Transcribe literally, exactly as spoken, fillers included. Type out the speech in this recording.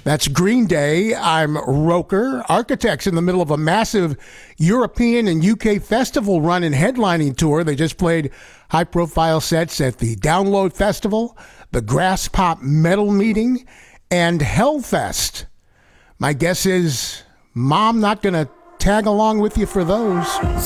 That's Green Day. I'm Roker. Architects in the middle of a massive European and U K festival run and headlining tour. They just played high-profile sets at the Download Festival, the Grass Pop Metal Meeting, and Hellfest. My guess is Mom not going to tag along with you for those.